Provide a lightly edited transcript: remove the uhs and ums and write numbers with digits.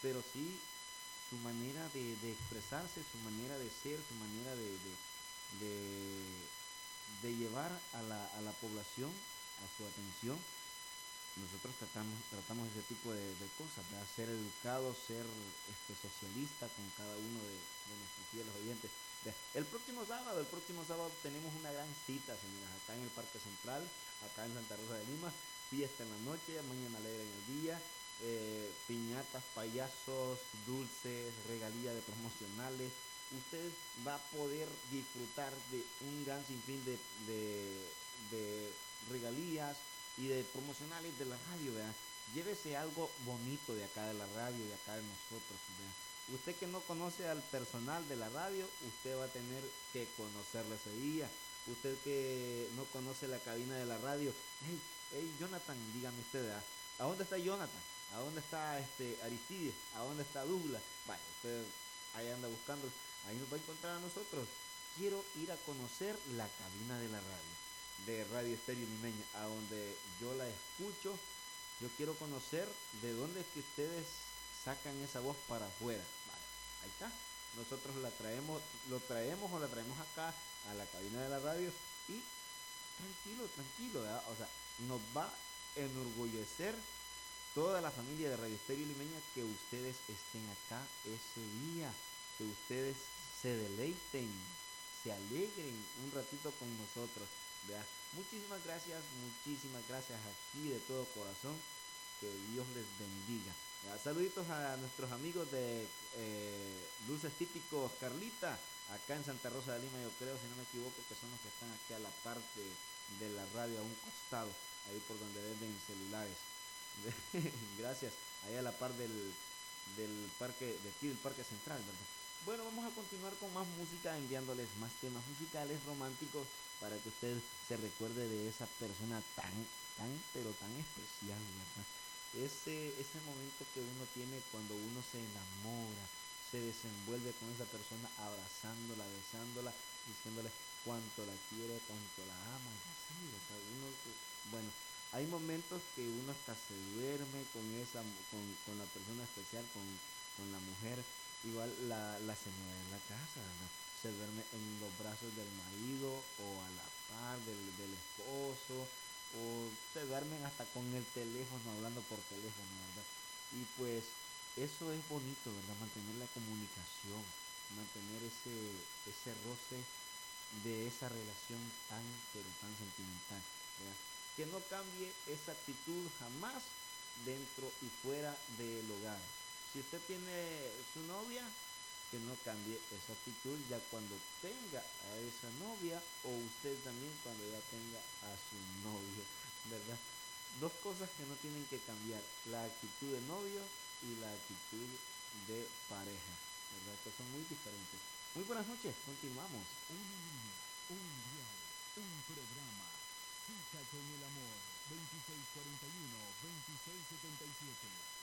pero sí su manera de expresarse, su manera de ser, su manera de, de llevar a la población a su atención. Nosotros tratamos ese tipo de cosas, ¿verdad? Ser educado, ser socialista con cada uno de nuestros fieles oyentes. El próximo sábado tenemos una gran cita, señoras, acá en el Parque Central, acá en Santa Rosa de Lima, fiesta en la noche, mañana alegre en el día, piñatas, payasos, dulces, regalías de promocionales. Usted va a poder disfrutar de un gran sinfín de regalías y de promocionales de la radio, ¿verdad? Llévese algo bonito de acá de la radio, de acá de nosotros, ¿verdad? Usted que no conoce al personal de la radio, usted va a tener que conocerlo ese día. Usted que no conoce la cabina de la radio, hey, hey Jonathan, dígame usted, ¿verdad? ¿A dónde está Jonathan? ¿A dónde está Aristides? ¿A dónde está Douglas? Vaya, usted ahí anda buscando, ahí nos va a encontrar a nosotros. Quiero ir a conocer la cabina de la radio, de Radio Estéreo Limeña, a donde yo la escucho. Yo quiero conocer de dónde es que ustedes sacan esa voz para afuera. Vale, ahí está. Nosotros lo traemos o la traemos acá a la cabina de la radio y tranquilo, tranquilo, ¿verdad? O sea, nos va a enorgullecer toda la familia de Radio Estéreo Limeña que ustedes estén acá ese día, que ustedes se deleiten, se alegren un ratito con nosotros, ¿verdad? Muchísimas gracias aquí de todo corazón, que Dios les bendiga. ¿Verdad? Saluditos a nuestros amigos de Dulces Típicos Carlita, acá en Santa Rosa de Lima, yo creo, si no me equivoco, que son los que están aquí a la parte de la radio, a un costado, ahí por donde venden celulares. Gracias, ahí a la par del parque, de aquí del Parque Central, ¿verdad? Bueno, vamos a continuar con más música, enviándoles más temas musicales románticos para que usted se recuerde de esa persona pero tan especial, ¿verdad? Ese momento que uno tiene cuando uno se enamora, se desenvuelve con esa persona, abrazándola, besándola, diciéndole cuánto la quiere, cuánto la ama, y así, ¿verdad? Bueno, hay momentos que uno hasta se duerme con la persona especial, con la mujer, igual la señora en la casa, ¿verdad? Se duerme en los brazos del marido o a la par del esposo, o se duermen hasta con el teléfono, hablando por teléfono, ¿verdad? Y pues eso es bonito, ¿verdad? Mantener la comunicación, mantener ese roce de esa relación tan, pero tan sentimental, ¿verdad? Que no cambie esa actitud jamás dentro y fuera del hogar. Si usted tiene su novia, que no cambie esa actitud ya cuando tenga a esa novia, o usted también cuando ya tenga a su novio, ¿verdad? Dos cosas que no tienen que cambiar, la actitud de novio y la actitud de pareja, ¿verdad? Que son muy diferentes. Muy buenas noches, continuamos. Una línea, un dial, un programa. Cita con el amor. 2641-2677.